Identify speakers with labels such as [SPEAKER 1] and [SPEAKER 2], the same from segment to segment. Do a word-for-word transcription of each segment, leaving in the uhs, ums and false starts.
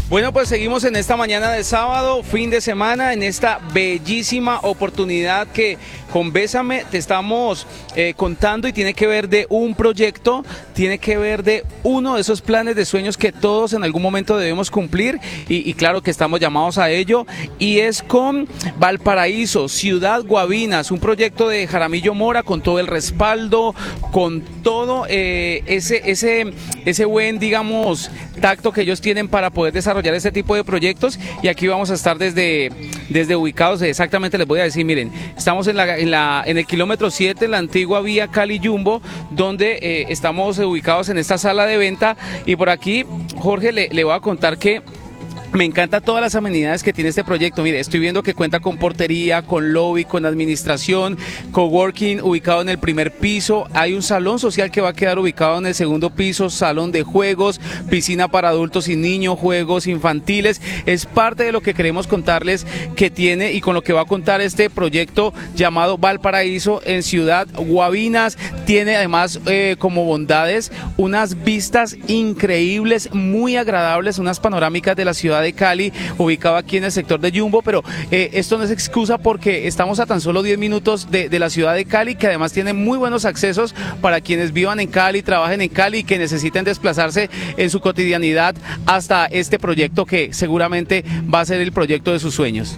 [SPEAKER 1] Bueno, pues seguimos en esta mañana de sábado, fin de semana, en esta bellísima oportunidad que con Bésame te estamos eh, contando y tiene que ver de un proyecto, tiene que ver de uno de esos planes de sueños que todos en algún momento debemos cumplir y, y claro que estamos llamados a ello, y es con Valparaíso, Ciudad Guavinas, un proyecto de Jaramillo Mora con todo el respaldo, con todo eh, ese, ese, ese buen, digamos, tacto que ellos tienen para poder desarrollar este tipo de proyectos, y aquí vamos a estar desde, desde ubicados, exactamente les voy a decir, miren, estamos en, la, en, la, en el kilómetro siete, la antigua vía Cali-Jumbo, donde eh, estamos ubicados en esta sala de venta, y por aquí, Jorge, le, le voy a contar que me encantan todas las amenidades que tiene este proyecto. Mire, estoy viendo que cuenta con portería, con lobby, con administración, coworking ubicado en el primer piso. Hay un salón social que va a quedar ubicado en el segundo piso, salón de juegos, piscina para adultos y niños, juegos infantiles. Es parte de lo que queremos contarles que tiene y con lo que va a contar este proyecto llamado Valparaíso en Ciudad Guavinas. Tiene además eh, como bondades unas vistas increíbles, muy agradables, unas panorámicas de la ciudad de Cali, ubicado aquí en el sector de Jumbo, pero eh, esto no es excusa porque estamos a tan solo diez minutos de, de la ciudad de Cali, que además tiene muy buenos accesos para quienes vivan en Cali, trabajen en Cali y que necesiten desplazarse en su cotidianidad hasta este proyecto que seguramente va a ser el proyecto de sus sueños.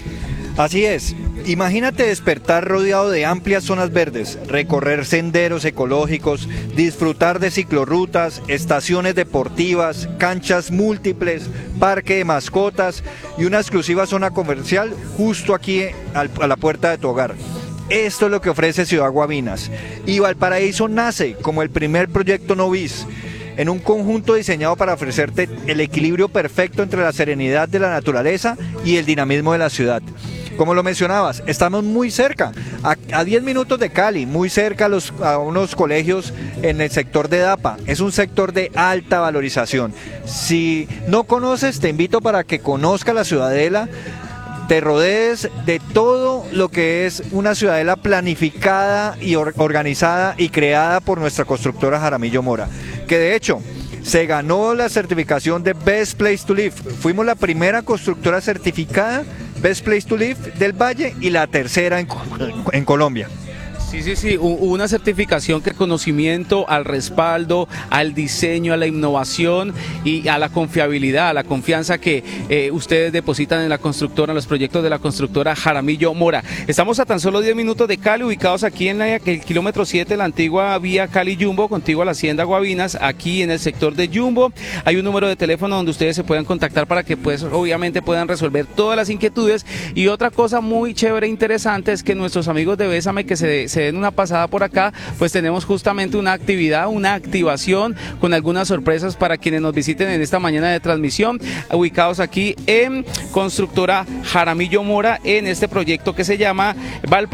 [SPEAKER 2] Así es, imagínate despertar rodeado de amplias zonas verdes, recorrer senderos ecológicos, disfrutar de ciclorrutas, estaciones deportivas, canchas múltiples, parque de mascotas y una exclusiva zona comercial justo aquí a la puerta de tu hogar. Esto es lo que ofrece Ciudad Guavinas, y Valparaíso nace como el primer proyecto Novis, en un conjunto diseñado para ofrecerte el equilibrio perfecto entre la serenidad de la naturaleza y el dinamismo de la ciudad. Como lo mencionabas, estamos muy cerca, a, a diez minutos de Cali, muy cerca a, los, a unos colegios en el sector de Dapa. Es un sector de alta valorización. Si no conoces, te invito para que conozcas la Ciudadela, te rodees de todo lo que es una ciudadela planificada y or, organizada y creada por nuestra constructora Jaramillo Mora, que de hecho se ganó la certificación de Best Place to Live. Fuimos la primera constructora certificada Best Place to Live del Valle y la tercera en, en Colombia.
[SPEAKER 1] Sí, sí, sí, una certificación que conocimiento al respaldo, al diseño, a la innovación y a la confiabilidad, a la confianza que eh, ustedes depositan en la constructora, en los proyectos de la constructora Jaramillo Mora. Estamos a tan solo diez minutos de Cali, ubicados aquí en la, el kilómetro siete, la antigua vía Cali-Jumbo, contigua a la Hacienda Guavinas, aquí en el sector de Jumbo. Hay un número de teléfono donde ustedes se puedan contactar para que pues obviamente puedan resolver todas las inquietudes. Y otra cosa muy chévere e interesante es que nuestros amigos de Bésame que se, se den una pasada por acá, pues tenemos justamente una actividad, una activación con algunas sorpresas para quienes nos visiten en esta mañana de transmisión, ubicados aquí en Constructora Jaramillo Mora en este proyecto que se llama Valparaíso